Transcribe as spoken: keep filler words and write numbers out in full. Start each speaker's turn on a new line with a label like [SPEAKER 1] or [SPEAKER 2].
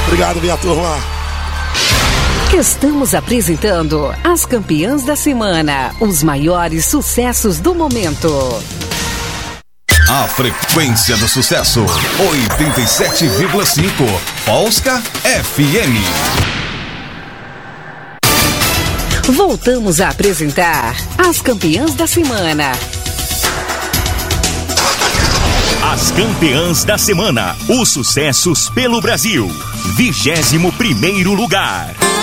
[SPEAKER 1] Obrigado, minha turma.
[SPEAKER 2] Estamos apresentando as campeãs da semana, os maiores sucessos do momento.
[SPEAKER 3] A frequência do sucesso, oitenta e sete vírgula cinco, Polska F M.
[SPEAKER 2] Voltamos a apresentar as campeãs da semana.
[SPEAKER 4] As campeãs da semana, os sucessos pelo Brasil. Vigésimo primeiro lugar.